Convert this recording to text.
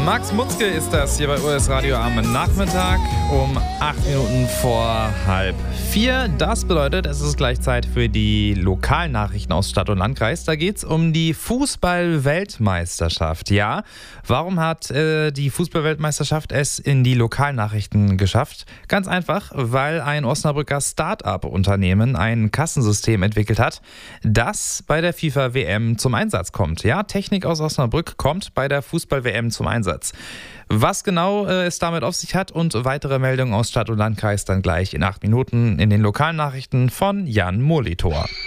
Max Mutzke ist das hier bei US Radio am Nachmittag um 8 Minuten vor 3:30. Das bedeutet, es ist gleich Zeit für die Lokalnachrichten aus Stadt und Landkreis. Da geht es um die Fußball-Weltmeisterschaft. Ja, warum hat die Fußball-Weltmeisterschaft es in die Lokalnachrichten geschafft? Ganz einfach, weil ein Osnabrücker Start-up-Unternehmen ein Kassensystem entwickelt hat, das bei der FIFA-WM zum Einsatz kommt. Ja, Technik aus Osnabrück kommt bei der Fußball-WM zum Einsatz. Was genau es damit auf sich hat und weitere Meldungen aus Stadt und Landkreis dann gleich in 8 Minuten in den Lokalnachrichten von Jan Molitor.